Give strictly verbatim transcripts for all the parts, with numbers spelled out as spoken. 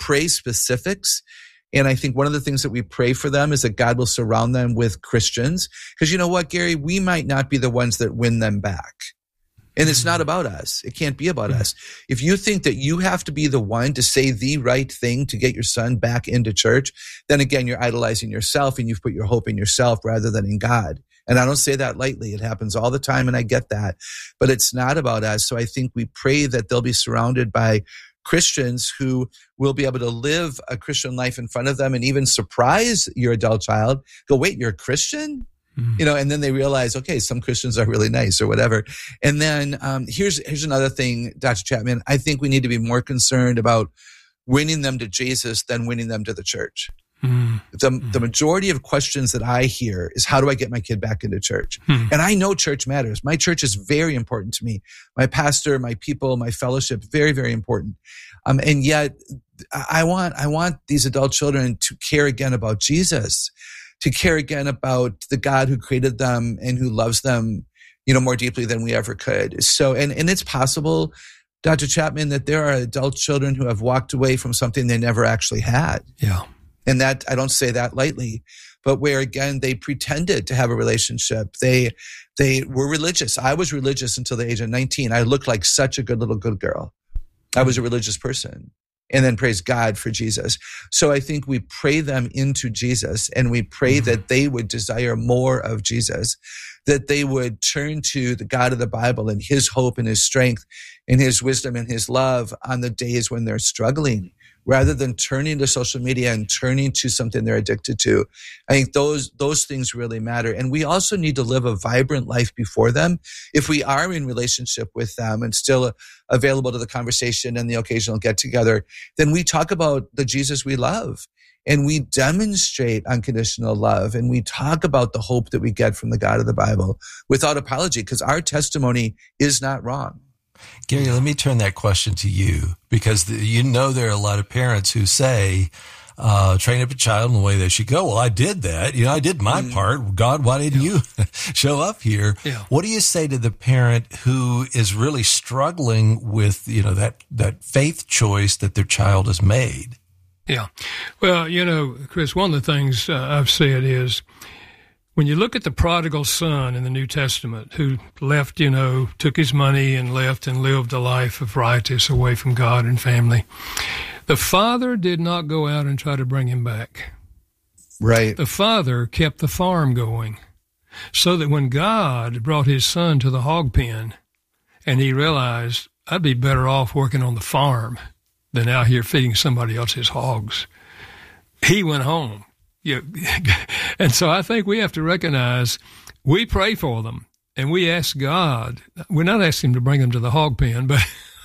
pray specifics. And I think one of the things that we pray for them is that God will surround them with Christians. Because you know what, Gary? We might not be the ones that win them back. And it's not about us. It can't be about us. If you think that you have to be the one to say the right thing to get your son back into church, then again, you're idolizing yourself and you've put your hope in yourself rather than in God. And I don't say that lightly. It happens all the time, and I get that. But it's not about us. So I think we pray that they'll be surrounded by Christians who will be able to live a Christian life in front of them and even surprise your adult child. Go, wait, you're a Christian? You know, and then they realize, okay, some Christians are really nice or whatever. And then um, here's here's another thing, Doctor Chapman. I think we need to be more concerned about winning them to Jesus than winning them to the church. Mm. The, mm. the majority of questions that I hear is, how do I get my kid back into church? Mm. And I know church matters. My church is very important to me. My pastor, my people, my fellowship, very, very important. Um, and yet I want I want these adult children to care again about Jesus, to care again about the God who created them and who loves them, you know, more deeply than we ever could. So, and, and it's possible, Doctor Chapman, that there are adult children who have walked away from something they never actually had. Yeah. And that, I don't say that lightly, but where again, they pretended to have a relationship. They, they were religious. I was religious until the age of nineteen. I looked like such a good little good girl. I was a religious person. And then praise God for Jesus. So I think we pray them into Jesus, and we pray mm-hmm. that they would desire more of Jesus, that they would turn to the God of the Bible and his hope and his strength and his wisdom and his love on the days when they're struggling, rather than turning to social media and turning to something they're addicted to. I think those those things really matter. And we also need to live a vibrant life before them. If we are in relationship with them and still available to the conversation and the occasional get-together, then we talk about the Jesus we love. And we demonstrate unconditional love. And we talk about the hope that we get from the God of the Bible without apology, because our testimony is not wrong. Gary, let me turn that question to you, because the, you know there are a lot of parents who say, uh, train up a child in the way they should go. Well, I did that. You know, I did my mm. part. God, why didn't yeah. you show up here? Yeah. What do you say to the parent who is really struggling with, you know, that, that faith choice that their child has made? Yeah. Well, you know, Chris, one of the things uh, I've said is, when you look at the prodigal son in the New Testament, who left, you know, took his money and left and lived a life of righteousness away from God and family, the father did not go out and try to bring him back. Right. The father kept the farm going, so that when God brought his son to the hog pen and he realized, I'd be better off working on the farm than out here feeding somebody else's hogs, he went home. Yeah. And so I think we have to recognize we pray for them and we ask God. We're not asking him to bring them to the hog pen, but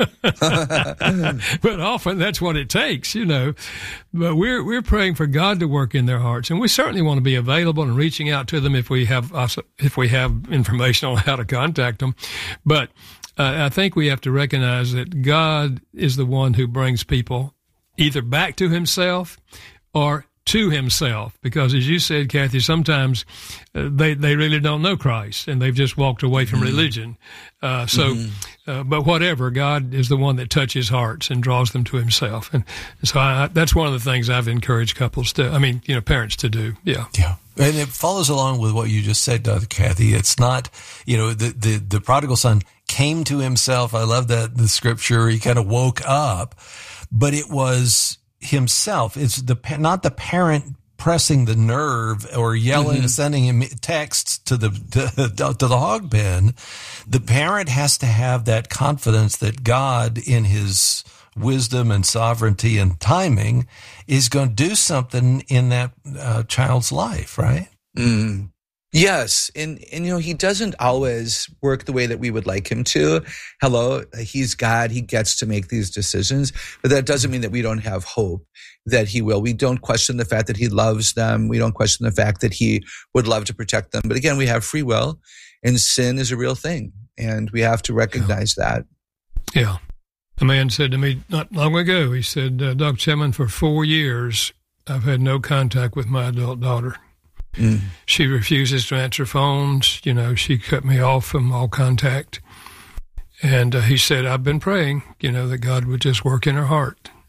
but often that's what it takes, you know. But we're we're praying for God to work in their hearts, and we certainly want to be available and reaching out to them if we have if we have information on how to contact them. But uh, I think we have to recognize that God is the one who brings people either back to himself or to himself, because as you said, Kathy, sometimes uh, they they really don't know Christ and they've just walked away from mm-hmm. religion. Uh, so, mm-hmm. uh, but whatever, God is the one that touches hearts and draws them to himself, and so I, that's one of the things I've encouraged couples to. I mean, you know, parents to do. Yeah, yeah, and it follows along with what you just said, Doctor Kathy. It's not, you know, the the the prodigal son came to himself. I love that the scripture. He kind of woke up, but it was himself. It's the not the parent pressing the nerve or yelling, mm-hmm. sending him texts to the to, to the hog pen. The parent has to have that confidence that God, in his wisdom and sovereignty and timing, is going to do something in that uh, child's life, right? Mm. Yes. And, and, you know, he doesn't always work the way that we would like him to. Hello, he's God. He gets to make these decisions, but that doesn't mean that we don't have hope that he will. We don't question the fact that he loves them. We don't question the fact that he would love to protect them. But again, we have free will, and sin is a real thing, and we have to recognize yeah. that. Yeah. A man said to me not long ago, he said, uh, Doctor Chapman, for four years, I've had no contact with my adult daughter. Mm. She refuses to answer phones. You know, she cut me off from all contact. And uh, he said, I've been praying, you know, that God would just work in her heart.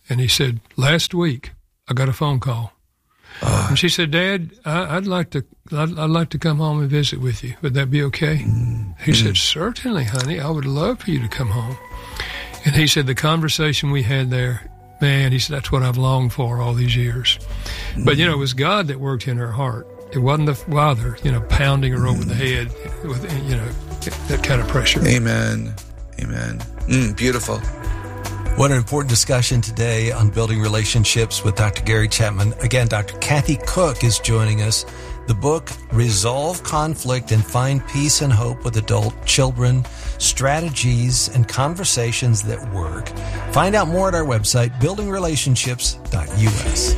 And he said, last week, I got a phone call. Uh, and she said, Dad, I, I'd like to I'd, I'd like to come home and visit with you. Would that be okay? Mm, he mm. said, certainly, honey. I would love for you to come home. And he said, the conversation we had there, man, he said, that's what I've longed for all these years. Mm. But, you know, it was God that worked in her heart. It wasn't the father, you know, pounding her mm. over the head with, you know, that kind of pressure. Amen. Amen. Mm, beautiful. What an important discussion today on building relationships with Doctor Gary Chapman. Again, Doctor Kathy Cook is joining us. The book, Resolve Conflict and Find Peace and Hope with Adult Children, Strategies and Conversations That Work. Find out more at our website, building relationships dot U S.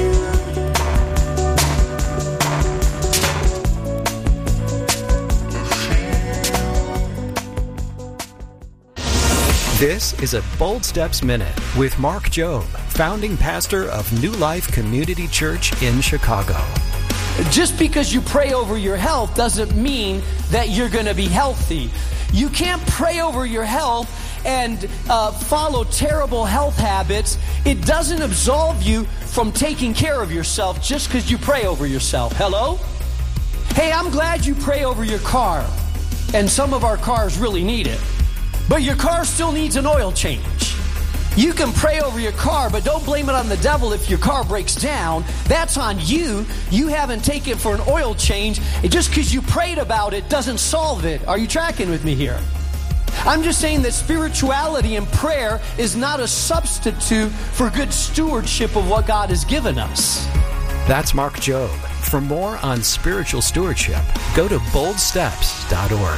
This is a Bold Steps Minute with Mark Jobe, founding pastor of New Life Community Church in Chicago. Just because you pray over your health doesn't mean that you're going to be healthy. You can't pray over your health and uh, follow terrible health habits. It doesn't absolve you from taking care of yourself just because you pray over yourself. Hello? Hey, I'm glad you pray over your car. And some of our cars really need it. But your car still needs an oil change. You can pray over your car, but don't blame it on the devil if your car breaks down. That's on you. You haven't taken it for an oil change. And just because you prayed about it doesn't solve it. Are you tracking with me here? I'm just saying that spirituality and prayer is not a substitute for good stewardship of what God has given us. That's Mark Jobe. For more on spiritual stewardship, go to bold steps dot org.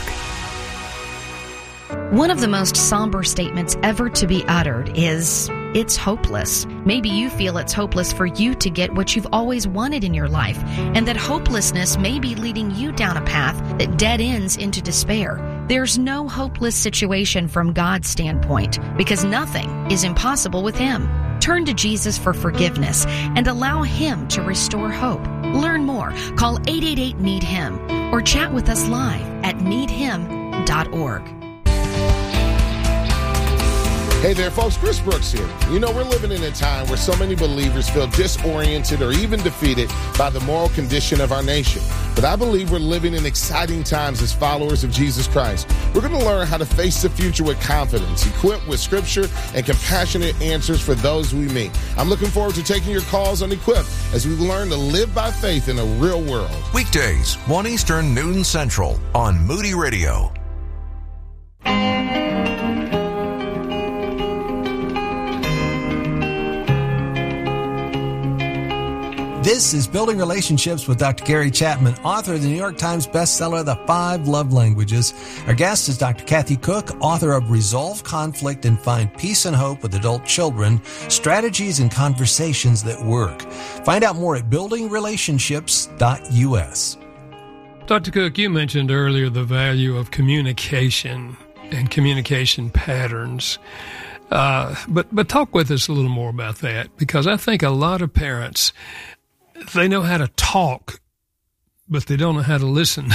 One of the most somber statements ever to be uttered is, it's hopeless. Maybe you feel it's hopeless for you to get what you've always wanted in your life, and that hopelessness may be leading you down a path that dead ends into despair. There's no hopeless situation from God's standpoint, because nothing is impossible with Him. Turn to Jesus for forgiveness and allow Him to restore hope. Learn more. Call eight eight eight, need him or chat with us live at need him dot org. Hey there, folks. Chris Brooks here. You know, we're living in a time where so many believers feel disoriented or even defeated by the moral condition of our nation. But I believe we're living in exciting times as followers of Jesus Christ. We're going to learn how to face the future with confidence, equipped with scripture and compassionate answers for those we meet. I'm looking forward to taking your calls on Equip as we learn to live by faith in a real world. Weekdays, one Eastern, noon Central on Moody Radio. This is Building Relationships with Doctor Gary Chapman, author of the New York Times bestseller, The Five Love Languages. Our guest is Doctor Kathy Cook, author of Resolve Conflict and Find Peace and Hope with Adult Children, Strategies and Conversations That Work. Find out more at building relationships dot U S. Doctor Cook, you mentioned earlier the value of communication and communication patterns. Uh, but, but talk with us a little more about that, because I think a lot of parents, they know how to talk, but they don't know how to listen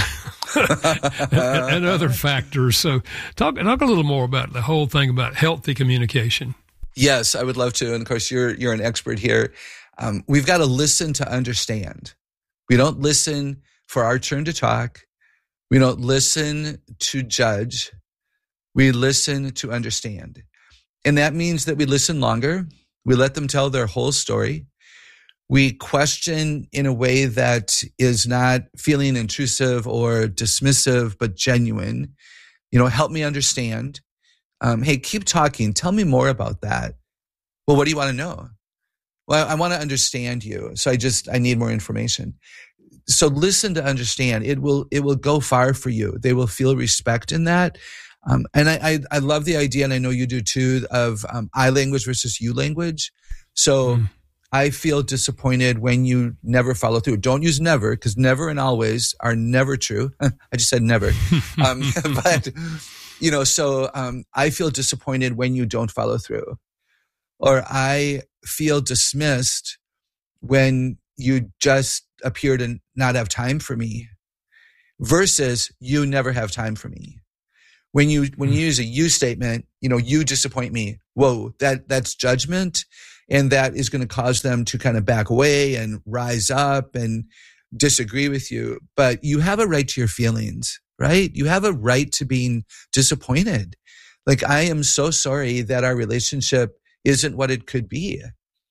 and, and other factors. So talk, talk a little more about the whole thing about healthy communication. Yes, I would love to. And of course, you're, you're an expert here. Um, we've got to listen to understand. We don't listen for our turn to talk. We don't listen to judge. We listen to understand. And that means that we listen longer. We let them tell their whole story. We question in a way that is not feeling intrusive or dismissive, but genuine. You know, help me understand. Um, hey, keep talking. Tell me more about that. Well, what do you want to know? Well, I want to understand you. So I just, I need more information. So listen to understand. It will, it will go far for you. They will feel respect in that. Um, and I, I, I love the idea, and I know you do too, of um, I language versus you language. So mm. I feel disappointed when you never follow through. Don't use never, because never and always are never true. I just said never. um, but, you know, so um, I feel disappointed when you don't follow through. Or I feel dismissed when you just appear to not have time for me, versus you never have time for me. When you when you use a you statement, you know, you disappoint me. Whoa, that that's judgment. And that is going to cause them to kind of back away and rise up and disagree with you. But you have a right to your feelings, right? You have a right to being disappointed. Like, I am so sorry that our relationship isn't what it could be.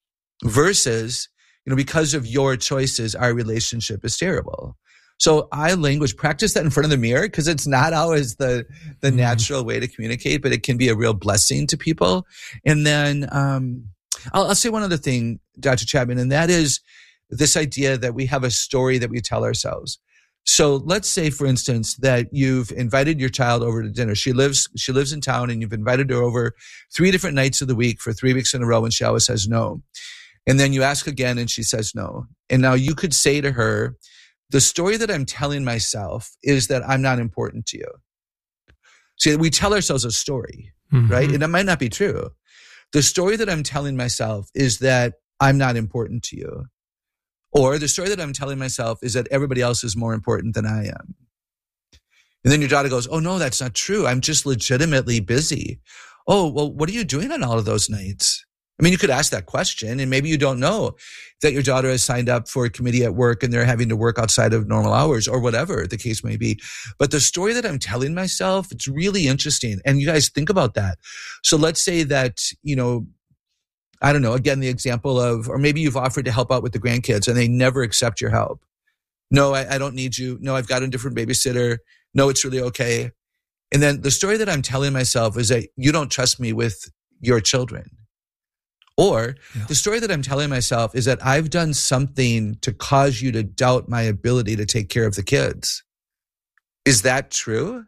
Versus, you know, because of your choices, our relationship is terrible. So I language practice that in front of the mirror, because it's not always the the natural way to communicate, but it can be a real blessing to people. And then um, I'll, I'll say one other thing, Doctor Chapman, and that is this idea that we have a story that we tell ourselves. So let's say, for instance, that you've invited your child over to dinner. She lives she lives in town, and you've invited her over three different nights of the week for three weeks in a row, and she always says no. And then you ask again, and she says no. And now you could say to her, the story that I'm telling myself is that I'm not important to you. See, we tell ourselves a story, mm-hmm. right? And it might not be true. The story that I'm telling myself is that I'm not important to you. Or the story that I'm telling myself is that everybody else is more important than I am. And then your daughter goes, oh, no, that's not true. I'm just legitimately busy. Oh, well, what are you doing on all of those nights? I mean, you could ask that question, and maybe you don't know that your daughter has signed up for a committee at work and they're having to work outside of normal hours, or whatever the case may be. But the story that I'm telling myself, it's really interesting. And you guys think about that. So let's say that, you know, I don't know, again, the example of, or maybe you've offered to help out with the grandkids and they never accept your help. No, I, I don't need you. No, I've got a different babysitter. No, it's really okay. And then the story that I'm telling myself is that you don't trust me with your children. Or yeah. the story that I'm telling myself is that I've done something to cause you to doubt my ability to take care of the kids. Is that true?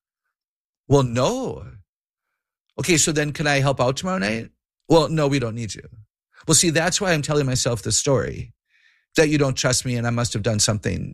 Well, no. Okay, so then can I help out tomorrow night? Well, no, we don't need you. Well, see, that's why I'm telling myself the story, that you don't trust me and I must have done something.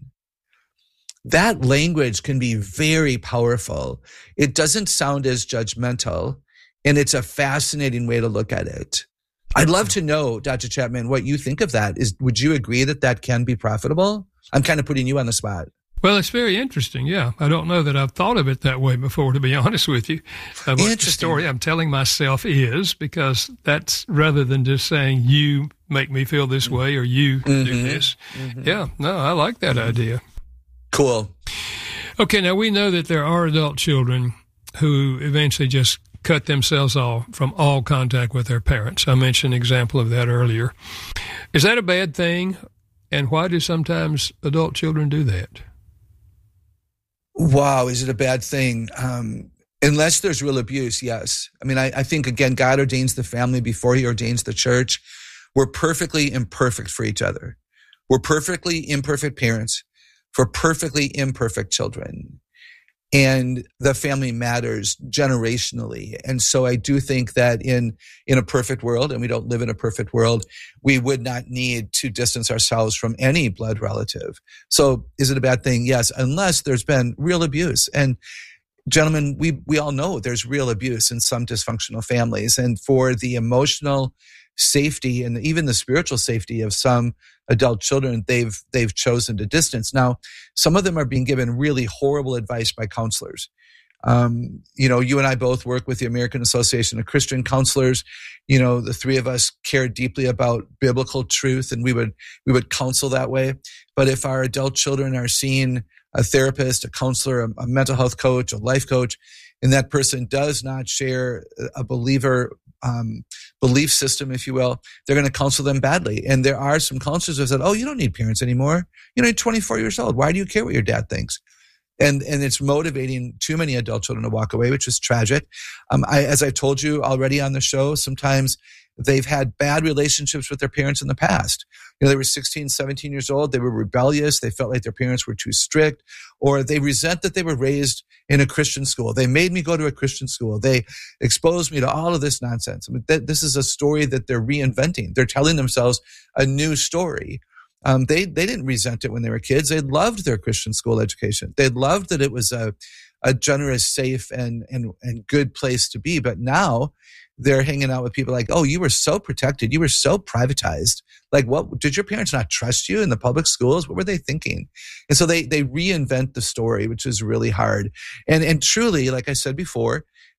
That language can be very powerful. It doesn't sound as judgmental, and it's a fascinating way to look at it. I'd love to know, Doctor Chapman, what you think of that. Is would you agree that that can be profitable? I'm kind of putting you on the spot. Well, it's very interesting, yeah. I don't know that I've thought of it that way before, to be honest with you. Uh, what the story I'm telling myself is, because that's rather than just saying, you make me feel this way or you mm-hmm. do this. Mm-hmm. Yeah, no, I like that mm-hmm. idea. Cool. Okay, now we know that there are adult children who eventually just cut themselves off from all contact with their parents. I mentioned an example of that earlier. Is that a bad thing? And why do sometimes adult children do that? Wow, is it a bad thing? Um, unless there's real abuse, yes. I mean, I, I think, again, God ordains the family before he ordains the church. We're perfectly imperfect for each other. We're perfectly imperfect parents for perfectly imperfect children. And the family matters generationally. And so I do think that in, in a perfect world, and we don't live in a perfect world, we would not need to distance ourselves from any blood relative. So is it a bad thing? Yes, unless there's been real abuse. And gentlemen, we, we all know there's real abuse in some dysfunctional families. And for the emotional safety and even the spiritual safety of some adult children, they've they've chosen to distance. Now, some of them are being given really horrible advice by counselors. Um, you know, you and I both work with the American Association of Christian Counselors. You know, the three of us care deeply about biblical truth, and we would we would counsel that way. But if our adult children are seeing a therapist, a counselor, a, a mental health coach, a life coach, and that person does not share a believer um, belief system, if you will, they're going to counsel them badly. And there are some counselors who have said, oh, you don't need parents anymore. You know, you're twenty-four years old. Why do you care what your dad thinks? And and it's motivating too many adult children to walk away, which is tragic. Um, I, as I told you already on the show, sometimes they've had bad relationships with their parents in the past. You know, they were sixteen, seventeen years old. They were rebellious. They felt like their parents were too strict, or they resent that they were raised in a Christian school. They made me go to a Christian school. They exposed me to all of this nonsense. I mean, th- this is a story that they're reinventing. They're telling themselves a new story. Um, they they didn't resent it when they were kids. They loved their Christian school education. They loved that it was a a generous, safe, and and and good place to be. But now they're hanging out with people like, oh, you were so protected. You were so privatized. Like, what, did your parents not trust you in the public schools? What were they thinking? And so they they reinvent the story, which is really hard. And and truly, like I said before,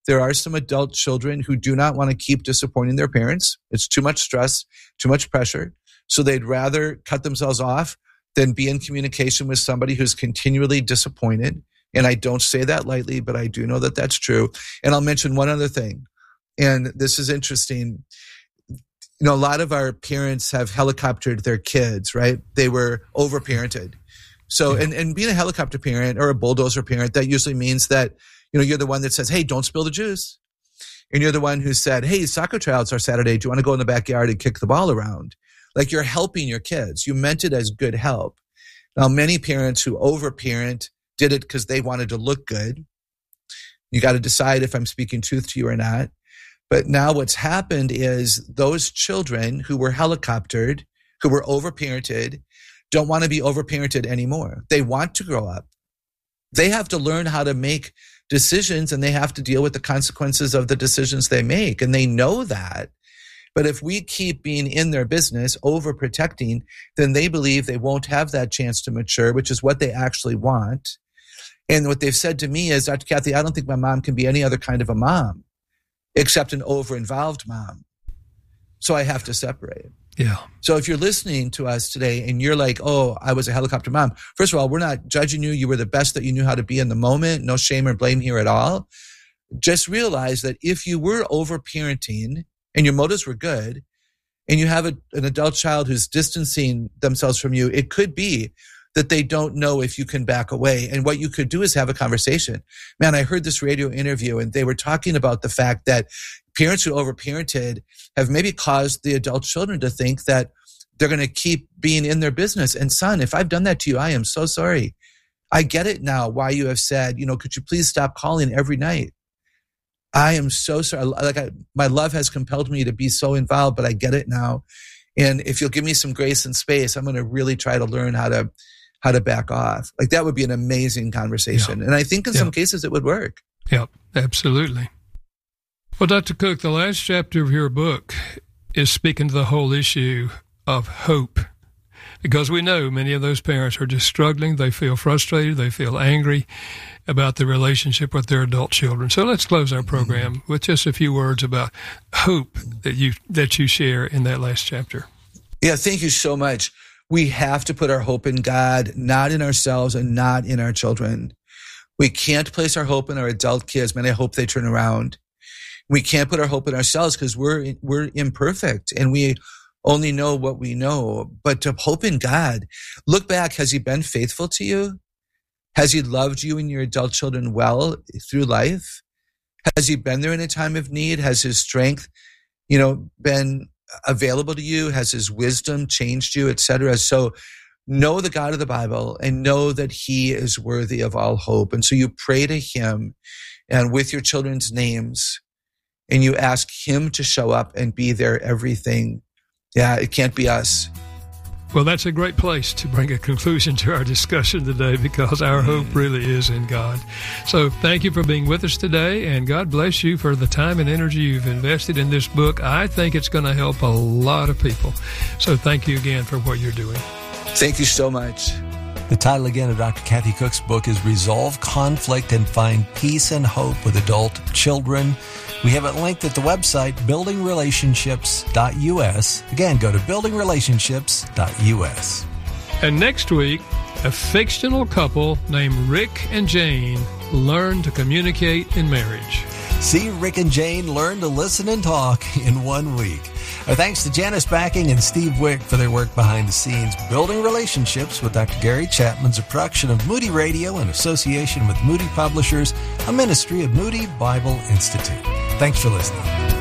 there are some adult children who do not want to keep disappointing their parents. It's too much stress, too much pressure. So they'd rather cut themselves off than be in communication with somebody who's continually disappointed. And I don't say that lightly, but I do know that that's true. And I'll mention one other thing. And this is interesting. You know, a lot of our parents have helicoptered their kids, right? They were overparented. So, yeah. and, and being a helicopter parent or a bulldozer parent, that usually means that, you know, you're the one that says, hey, don't spill the juice. And you're the one who said, hey, soccer tryouts are Saturday. Do you want to go in the backyard and kick the ball around? Like, you're helping your kids. You meant it as good help. Now, many parents who overparent did it because they wanted to look good. You got to decide if I'm speaking truth to you or not. But now what's happened is those children who were helicoptered, who were overparented, don't want to be overparented anymore. They want to grow up. They have to learn how to make decisions, and they have to deal with the consequences of the decisions they make. And they know that. But if we keep being in their business, overprotecting, then they believe they won't have that chance to mature, which is what they actually want. And what they've said to me is, Doctor Kathy, I don't think my mom can be any other kind of a mom except an over-involved mom. So I have to separate. Yeah. So if you're listening to us today and you're like, oh, I was a helicopter mom. First of all, we're not judging you. You were the best that you knew how to be in the moment. No shame or blame here at all. Just realize that if you were over-parenting and your motives were good, and you have a, an adult child who's distancing themselves from you, it could be that they don't know if you can back away. And what you could do is have a conversation. Man, I heard this radio interview and they were talking about the fact that parents who overparented have maybe caused the adult children to think that they're going to keep being in their business. And son, if I've done that to you, I am so sorry. I get it now why you have said, you know, could you please stop calling every night? I am so sorry. Like I, my love has compelled me to be so involved, but I get it now. And if you'll give me some grace and space, I'm going to really try to learn how to how to back off. Like that would be an amazing conversation. Yeah. And I think in yeah. some cases it would work. Yeah, absolutely. Well, Doctor Cook, the last chapter of your book is speaking to the whole issue of hope, because we know many of those parents are just struggling. They feel frustrated. They feel angry about the relationship with their adult children. So let's close our program with just a few words about hope that you that you share in that last chapter. Yeah, thank you so much. We have to put our hope in God, not in ourselves and not in our children. We can't place our hope in our adult kids. Man, I hope they turn around. We can't put our hope in ourselves because we're we're imperfect and we only know what we know. But to hope in God, look back. Has He been faithful to you? Has He loved you and your adult children well through life? Has He been there in a time of need? Has His strength, you know, been available to you? Has His wisdom changed you, et cetera? So know the God of the Bible and know that He is worthy of all hope. And so you pray to Him and with your children's names, and you ask Him to show up and be their everything. Yeah, it can't be us. Well, that's a great place to bring a conclusion to our discussion today, because our hope really is in God. So thank you for being with us today, and God bless you for the time and energy you've invested in this book. I think it's going to help a lot of people. So thank you again for what you're doing. Thank you so much. The title again of Doctor Kathy Cook's book is Resolve Conflict and Find Peace and Hope with Adult Children. We have it linked at the website, building relationships dot U S. Again, go to building relationships dot U S. And next week, a fictional couple named Rick and Jane learn to communicate in marriage. See Rick and Jane learn to listen and talk in one week. Our thanks to Janice Backing and Steve Wick for their work behind the scenes. Building Relationships with Doctor Gary Chapman's a production of Moody Radio in association with Moody Publishers, a ministry of Moody Bible Institute. Thanks for listening.